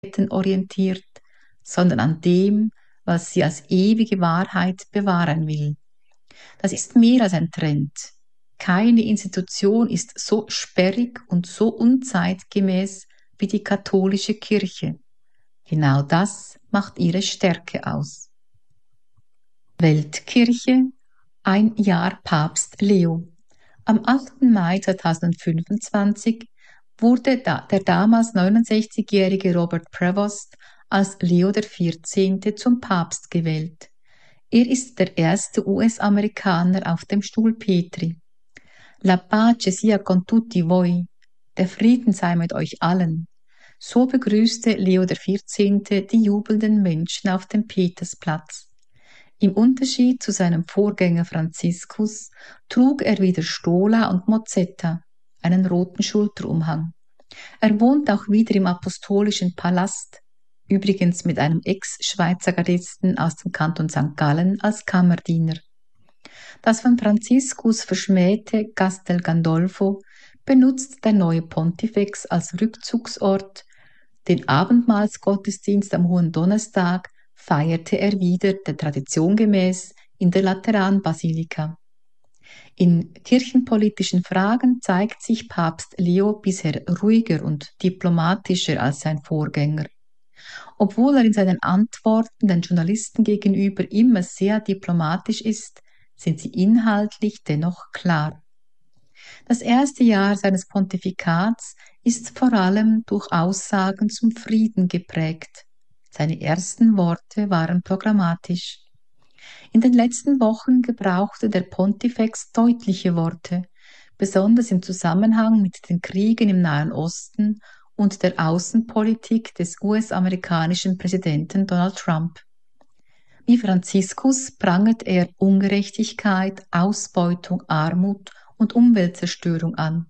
orientiert, sondern an dem, was sie als ewige Wahrheit bewahren will. Das ist mehr als ein Trend. Keine Institution ist so sperrig und so unzeitgemäß wie die katholische Kirche. Genau das macht ihre Stärke aus. Weltkirche, ein Jahr Papst Leo. Am 8. Mai 2025 wurde der damals 69-jährige Robert Prevost als Leo XIV. Zum Papst gewählt. Er ist der erste US-Amerikaner auf dem Stuhl Petri. La pace sia con tutti voi. Der Frieden sei mit euch allen. So begrüßte Leo XIV. Die jubelnden Menschen auf dem Petersplatz. Im Unterschied zu seinem Vorgänger Franziskus trug er wieder Stola und Mozzetta, einen roten Schulterumhang. Er wohnt auch wieder im Apostolischen Palast, übrigens mit einem Ex-Schweizer Gardisten aus dem Kanton St. Gallen als Kammerdiener. Das von Franziskus verschmähte Castel Gandolfo benutzt der neue Pontifex als Rückzugsort. Den Abendmahlsgottesdienst am Hohendonnerstag feierte er wieder der Tradition gemäß in der Lateranbasilika. In kirchenpolitischen Fragen zeigt sich Papst Leo bisher ruhiger und diplomatischer als sein Vorgänger. Obwohl er in seinen Antworten den Journalisten gegenüber immer sehr diplomatisch ist, sind sie inhaltlich dennoch klar. Das erste Jahr seines Pontifikats ist vor allem durch Aussagen zum Frieden geprägt. Seine ersten Worte waren programmatisch. In den letzten Wochen gebrauchte der Pontifex deutliche Worte, besonders im Zusammenhang mit den Kriegen im Nahen Osten und der Außenpolitik des US-amerikanischen Präsidenten Donald Trump. Wie Franziskus prangert er Ungerechtigkeit, Ausbeutung, Armut und Umweltzerstörung an.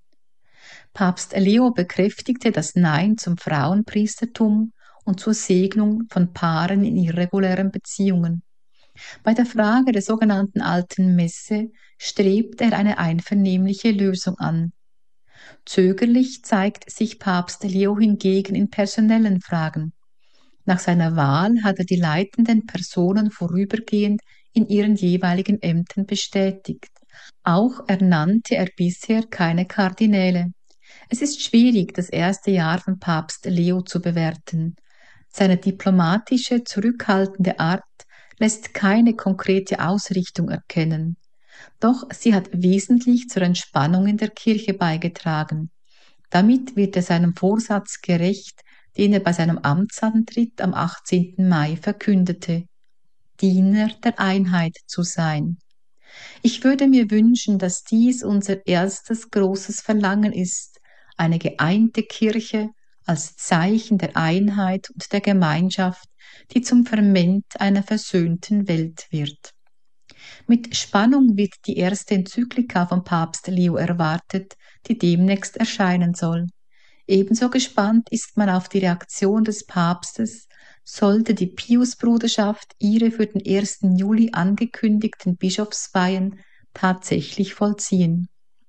Papst Leo bekräftigte das Nein zum Frauenpriestertum und zur Segnung von Paaren in irregulären Beziehungen. Bei der Frage der sogenannten Alten Messe strebt er eine einvernehmliche Lösung an. Zögerlich zeigt sich Papst Leo hingegen in personellen Fragen. Nach seiner Wahl hat er die leitenden Personen vorübergehend in ihren jeweiligen Ämtern bestätigt. Auch ernannte er bisher keine Kardinäle. Es ist schwierig, das erste Jahr von Papst Leo zu bewerten. Seine diplomatische, zurückhaltende Art lässt keine konkrete Ausrichtung erkennen. Doch sie hat wesentlich zur Entspannung in der Kirche beigetragen. Damit wird er seinem Vorsatz gerecht, den er bei seinem Amtsantritt am 18. Mai verkündete: Diener der Einheit zu sein. Ich würde mir wünschen, dass dies unser erstes großes Verlangen ist, eine geeinte Kirche als Zeichen der Einheit und der Gemeinschaft, die zum Ferment einer versöhnten Welt wird. Mit Spannung wird die erste Enzyklika von Papst Leo erwartet, die demnächst erscheinen soll. Ebenso gespannt ist man auf die Reaktion des Papstes, sollte die Piusbruderschaft ihre für den 1. Juli angekündigten Bischofsweihen tatsächlich vollziehen.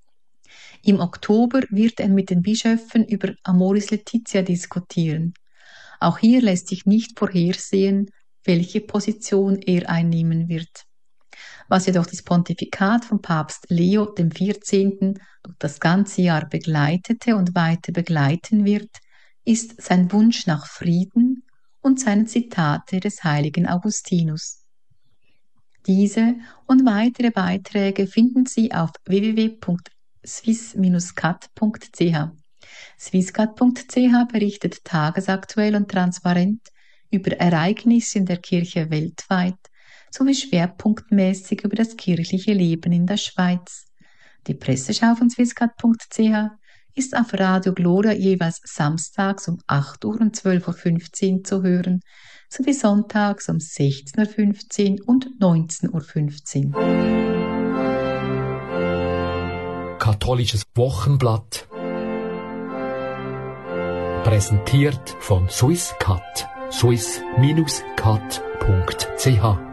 Im Oktober wird er mit den Bischöfen über Amoris Laetitia diskutieren. Auch hier lässt sich nicht vorhersehen, welche Position er einnehmen wird. Was jedoch das Pontifikat von Papst Leo XIV. Durch das ganze Jahr begleitete und weiter begleiten wird, ist sein Wunsch nach Frieden und seine Zitate des heiligen Augustinus. Diese und weitere Beiträge finden Sie auf www.swiss-cat.ch. Swisscat.ch berichtet tagesaktuell und transparent über Ereignisse in der Kirche weltweit sowie schwerpunktmäßig über das kirchliche Leben in der Schweiz. Die Presseschau von swisscat.ch ist auf Radio Gloria jeweils samstags um 8 Uhr und 12.15 Uhr zu hören, sowie sonntags um 16.15 Uhr und 19.15 Uhr. Katholisches Wochenblatt. Präsentiert von Swisscat. swiss-cat.ch